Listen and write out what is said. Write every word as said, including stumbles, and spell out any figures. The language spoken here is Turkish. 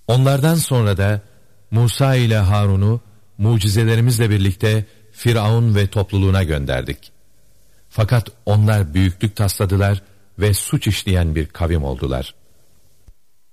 Onlardan sonra da Musa ile Harun'u mucizelerimizle birlikte Firavun ve topluluğuna gönderdik. Fakat onlar büyüklük tasladılar ve suç işleyen bir kavim oldular.